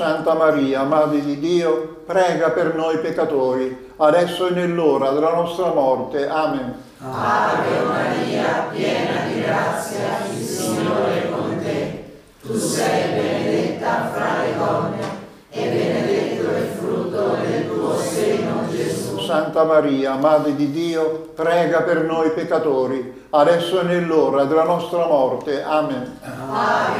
Santa Maria, Madre di Dio, prega per noi peccatori, adesso e nell'ora della nostra morte. Amen. Ave Maria, piena di grazia, il Signore è con te. Tu sei benedetta fra le donne, e benedetto è il frutto del tuo seno, Gesù. Santa Maria, Madre di Dio, prega per noi peccatori, adesso e nell'ora della nostra morte. Amen. Ave